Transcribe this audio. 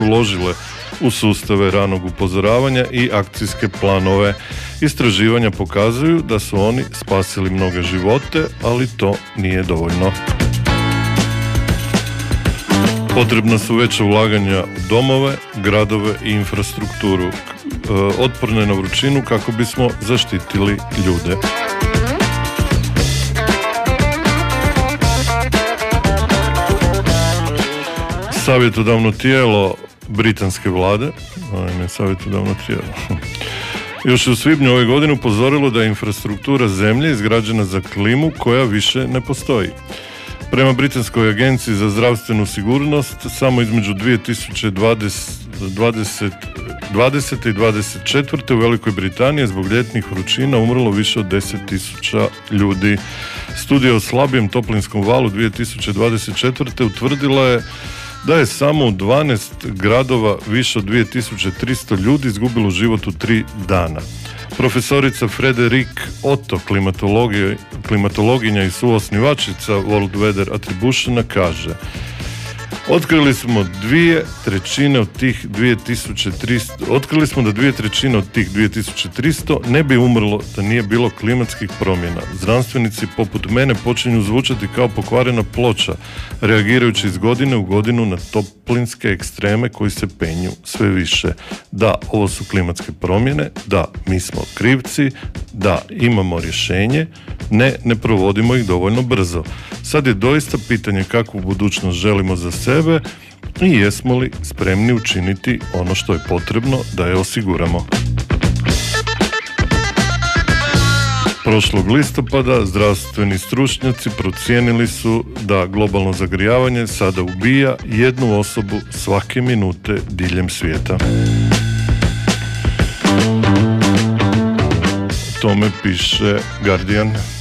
uložile u sustave ranog upozoravanja i akcijske planove. Istraživanja pokazuju da su oni spasili mnoge živote, ali to nije dovoljno. Potrebna su veća ulaganja u domove, gradove i infrastrukturu otporne na vrućinu kako bismo zaštitili ljude. Savjetodavno tijelo britanske vlade, savjetodavno tijelo, još u svibnju ove godine upozorilo da je infrastruktura zemlje izgrađena za klimu koja više ne postoji. Prema Britanskoj agenciji za zdravstvenu sigurnost, samo između 2020. i 2024. u Velikoj Britaniji zbog ljetnih vrućina umrlo više od 10.000 ljudi. Studija o slabijem toplinskom valu 2024. utvrdila je da je samo u 12 gradova više od 2300 ljudi izgubilo život u 3 dana. Profesorica Frederik Otto, klimatologinja i suosnivačica World Weather Attributiona, kaže: Otkrili smo da 2/3 od tih 2300 ne bi umrlo da nije bilo klimatskih promjena. Znanstvenici poput mene počinju zvučati kao pokvarena ploča, reagirajući iz godine u godinu na toplinske ekstreme koji se penju sve više. Da, ovo su klimatske promjene, da, mi smo krivci, da, imamo rješenje, ne provodimo ih dovoljno brzo. Sad je doista pitanje kakvu budućnost želimo za sebe i jesmo li spremni učiniti ono što je potrebno da je osiguramo. Prošlog listopada zdravstveni stručnjaci procijenili su da globalno zagrijavanje sada ubija 1 osobu svake minute diljem svijeta. Tome piše Guardian.